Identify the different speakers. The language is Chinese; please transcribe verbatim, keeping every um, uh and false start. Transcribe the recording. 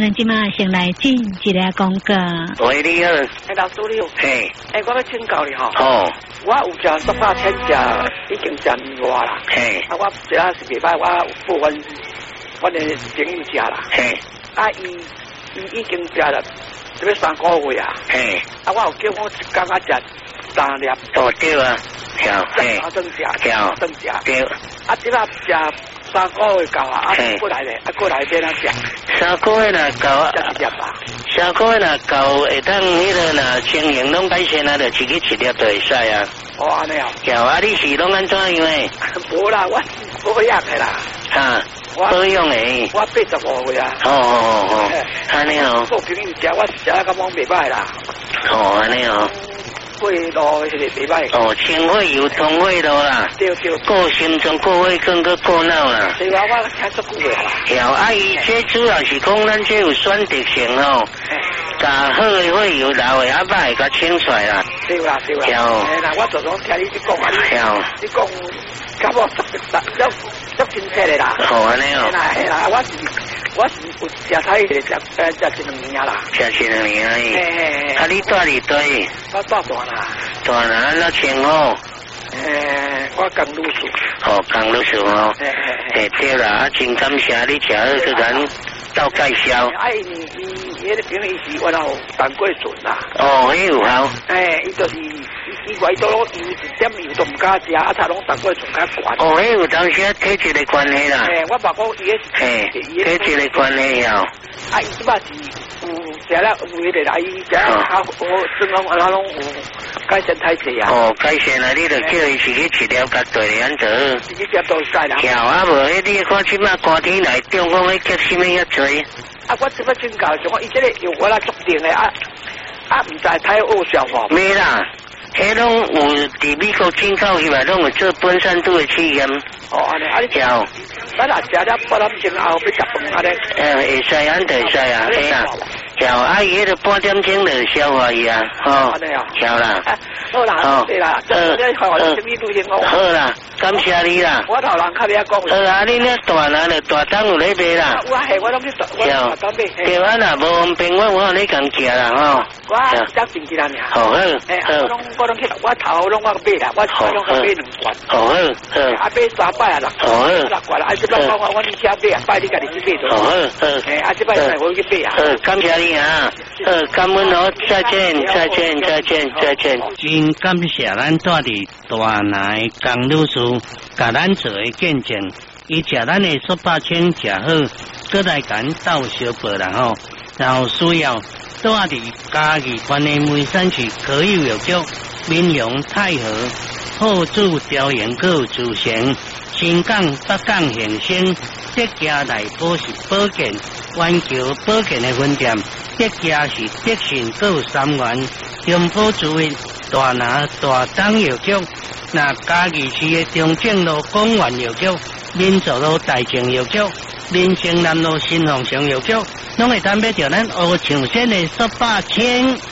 Speaker 1: 咱即马先来进一个广告。
Speaker 2: 喂，你好。
Speaker 3: 哎，老师你好。
Speaker 2: 嘿。
Speaker 3: 哎，我要请教你吼。
Speaker 2: 哦。
Speaker 3: 我有食十八天食，已经食年外啦。
Speaker 2: 嘿。
Speaker 3: 啊，我食是袂歹，我有付阮阮的朋友食啦。
Speaker 2: 嘿。
Speaker 3: 啊，伊伊已经食了，这要三个月啊。
Speaker 2: 嘿。
Speaker 3: 啊，我有叫我一工啊食三粒。
Speaker 2: 哦，对啊。
Speaker 3: 晓。嘿。三顿食。
Speaker 2: 晓。
Speaker 3: 顿食。
Speaker 2: 对。
Speaker 3: 啊，即摆食。三个月够啊，啊过来咧，啊过来变哪食？
Speaker 2: 三个月若够啊，
Speaker 3: 一粒啊。
Speaker 2: 三个月若够，会当迄个若情形拢改善啊，就自己一粒就会使啊。
Speaker 3: 哦，安尼哦。
Speaker 2: 有啊，你是拢安怎样诶？
Speaker 3: 无啦，我是保养的啦。
Speaker 2: 啊，保养诶。
Speaker 3: 我八十五岁啊。
Speaker 2: 哦哦哦，安尼哦。
Speaker 3: 做朋友食，我是食啊，咁讲袂歹啦。
Speaker 2: 哦，安尼哦。
Speaker 3: 血路迄个袂歹。
Speaker 2: 哦，清血油通血路啦。
Speaker 3: 对对。
Speaker 2: 过心脏、过血管、过过脑啦。
Speaker 3: 对啊，我听足久啦。
Speaker 2: 有啊，伊这主要是讲咱这有选择性哦。甲好的血油流的啊歹甲清出来啦。
Speaker 3: 对啦对啦。
Speaker 2: 有。
Speaker 3: 哎啦，我常常听你去讲啊。
Speaker 2: 有。
Speaker 3: 你讲，较无实实足足真切的啦。
Speaker 2: 好安尼哦。
Speaker 3: 係啦係啦，我是我是有食菜嘅，食誒食一兩年啦。
Speaker 2: 食一兩年而已。
Speaker 3: 誒。
Speaker 2: 啊，你住佇對？
Speaker 3: 我住大啦。
Speaker 2: 大啦，那清哦。
Speaker 3: 誒，我講魯樹。
Speaker 2: 哦，講魯樹哦。誒誒。對啦，啊，真感謝你食好去咱到介紹。
Speaker 3: 哎，你你迄個朋友是我老陳貴順啦。
Speaker 2: 哦，迄有效。
Speaker 3: 誒，伊就是伊伊話伊都攞油一點油都唔敢食，啊，才攏陳貴順較懸。
Speaker 2: 哦，迄有當時體質的關係啦。
Speaker 3: 誒，我爸講伊個。
Speaker 2: 誒，體質的關係有。
Speaker 3: 啊，伊即擺是有食了有迄個來，伊食較好，真講我攏有改善體質啊。哦，
Speaker 2: 改善啊！你著叫伊自己飼了甲對安做。
Speaker 3: 自己食都使啦。
Speaker 2: 有啊，無迄你看即擺寒天來，中風迄急什麼遐濟？
Speaker 3: 啊，我即擺專教就講，伊即個有我來確定的啊啊，唔知太有效無？
Speaker 2: 沒啦，迄攏有佇美國進口去嘛，攏有做本山度的試驗。
Speaker 3: 哦，安尼，啊你
Speaker 2: 有。
Speaker 3: 咱若食了半點鐘後要食飯安尼。
Speaker 2: 誒，會使安就會使啊，係啦。有啊，伊迄個半點鐘就消化伊啊，吼。
Speaker 3: 安尼啊。
Speaker 2: 有啦。
Speaker 3: 好啦，對啦，這這看我生意路線我。
Speaker 2: 好啦，感謝你啦。
Speaker 3: 我頭人較袂講。
Speaker 2: 好啊，你呢大人就大檔有咧賣啦。
Speaker 3: 我係我攏去大，我大檔賣。
Speaker 2: 對啊，若無方便，我我有咧共食啦，吼。
Speaker 3: 我只前幾日爾。
Speaker 2: 好好。
Speaker 3: 誒，我攏我攏去，我頭攏我買啦，我我攏買兩罐。
Speaker 2: 好好。
Speaker 3: 啊，買三百啊六。好好。六罐啦，啊，這擺我我我你家買啊，擺你家己去買就。好好。誒，啊，這擺我去買啊。
Speaker 2: 好，感謝你啊。呃，感恩哦，再見，再見，再見，再見。真感謝咱住佇大南江女士，甲咱做嘅見證，伊食咱嘅十八千食好，過來咱鬥小報啦吼。然後需要住佇嘉義縣嘅梅山區可有藥局、民榮泰和、好主調研閣主城、新港北港現星、德家大寶是保健、環球保健嘅分店。德家是德信閣三元，中埔主任大拿大東藥局，那嘉義市嘅中正路公園藥局、民族路大正藥局、民生南路新鴻祥藥局，攏會當買到咱烏象線嘅十八千。